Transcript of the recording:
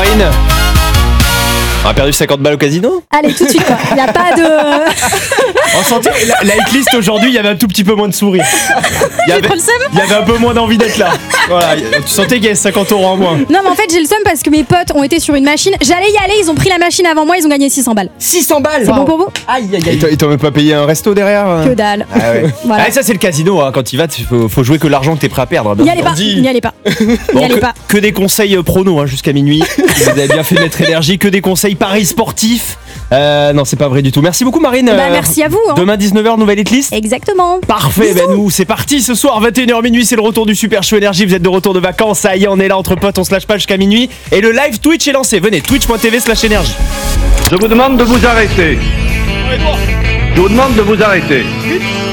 Marine. On a perdu 50 balles au casino. Allez, tout de suite, quoi. Il n'y a pas de. On sentait la hitlist aujourd'hui, il y avait un tout petit peu moins de sourire. Il y avait un peu moins d'envie d'être là. Voilà, tu sentais qu'il y avait 50 € en moins. Non, mais en fait, j'ai le seum parce que mes potes ont été sur une machine. J'allais y aller, ils ont pris la machine avant moi, ils ont gagné 600 balles. 600 balles. C'est bon pour vous? Aïe, aïe, aïe. Ils t'ont même pas payé un resto derrière? Que dalle. Ah ouais. Voilà. Ah, ça, c'est le casino. Hein. Quand il va, faut jouer que l'argent que t'es prêt à perdre. N'y allez pas, n'y allez pas. Bon, N'y allez pas. que des conseils pronos jusqu'à minuit. Vous avez bien fait de mettre énergie. Que des conseils paris sportifs. Non, c'est pas vrai du tout. Merci beaucoup, Marine. Bah, merci à vous. Hein. Demain 19h, nouvelle hitlist. Exactement. Parfait, ben nous c'est parti ce soir 21h minuit, c'est le retour du Super Show Énergie, vous êtes de retour de vacances, ça y est on est là entre potes, on se lâche pas jusqu'à minuit et le live Twitch est lancé, venez twitch.tv/énergie. Je vous demande de vous arrêter. Je vous demande de vous arrêter.